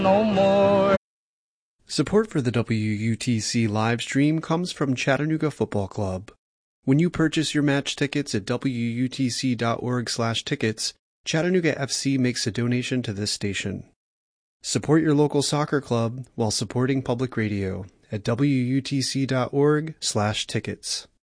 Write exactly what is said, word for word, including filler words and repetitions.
no more. Support for the W U T C live stream comes from Chattanooga Football Club. When you purchase your match tickets at W U T C dot org slash tickets, Chattanooga F C makes a donation to this station. Support your local soccer club while supporting public radio at W U T C dot org slash tickets.